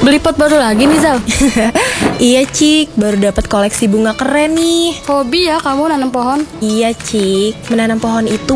Beli pot baru lagi nih, Zal? Iya Cik, baru dapat koleksi bunga keren nih. Hobi ya kamu nanam pohon? Iya Cik, menanam pohon itu